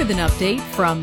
With an update from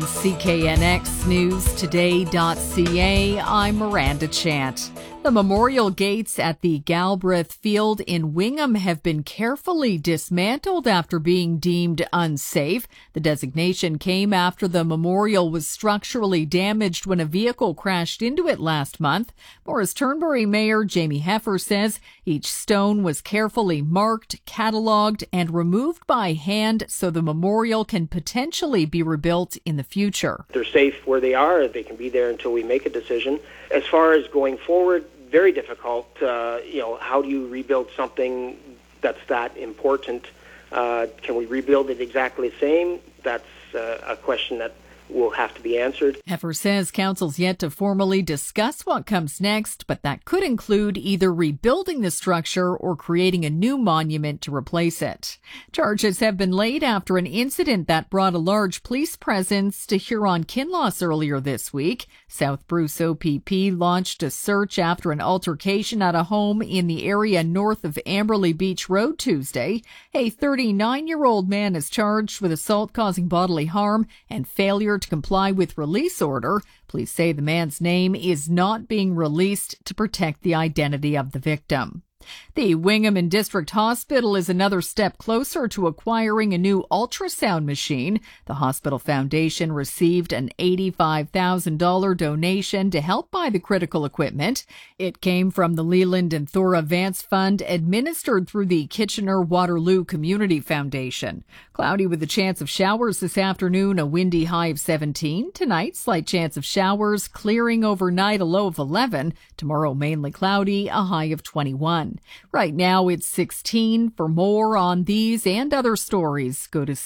CKNXNewsToday.ca, I'm Miranda Chant. The memorial gates at the Galbraith Field in Wingham have been carefully dismantled after being deemed unsafe. The designation came after the memorial was structurally damaged when a vehicle crashed into it last month. Morris Turnberry Mayor Jamie Heffer says each stone was carefully marked, cataloged, and removed by hand so the memorial can potentially be rebuilt in the future. They're safe where they are. They can be there until we make a decision. As far as going forward, very difficult. How do you rebuild something that's that important? Can we rebuild it exactly the same? That's a question that will have to be answered. Heffer says council's yet to formally discuss what comes next, but that could include either rebuilding the structure or creating a new monument to replace it. Charges have been laid after an incident that brought a large police presence to Huron-Kinloss earlier this week. South Bruce OPP launched a search after an altercation at a home in the area north of Amberley Beach Road Tuesday. A 39-year-old man is charged with assault causing bodily harm and failure to comply with release order. Police say the man's name is not being released to protect the identity of the victim. The Wingham and District Hospital is another step closer to acquiring a new ultrasound machine. The hospital foundation received an $85,000 donation to help buy the critical equipment. It came from the Leland and Thora Vance Fund, administered through the Kitchener-Waterloo Community Foundation. Cloudy with a chance of showers this afternoon, a windy high of 17. Tonight, slight chance of showers, clearing overnight, a low of 11. Tomorrow, mainly cloudy, a high of 21. Right now, it's 16. For more on these and other stories, go to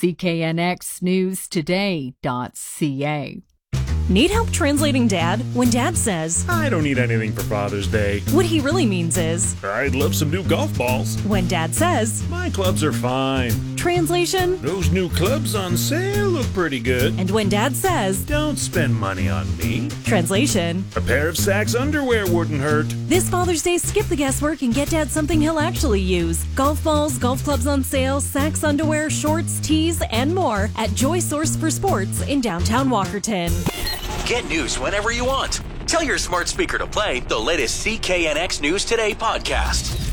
CKNXNewsToday.ca. Need help translating Dad? When Dad says, I don't need anything for Father's Day. What he really means is, I'd love some new golf balls. When Dad says, my clubs are fine. Translation, those new clubs on sale look pretty good. And when Dad says, don't spend money on me. Translation, a pair of Saks underwear wouldn't hurt. This Father's Day, skip the guesswork and get Dad something he'll actually use. Golf balls, golf clubs on sale, Saks underwear, shorts, tees, and more at Joy Source for Sports in downtown Walkerton. Get news whenever you want. Tell your smart speaker to play the latest CKNX News Today podcast.